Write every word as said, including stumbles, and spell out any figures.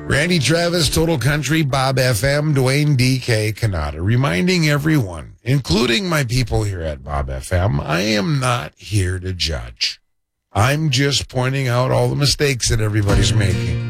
Randy Travis, Total Country, Bob F M, Dwayne D K Kanata, reminding everyone, including my people here at Bob F M, I am not here to judge. I'm just pointing out all the mistakes that everybody's making.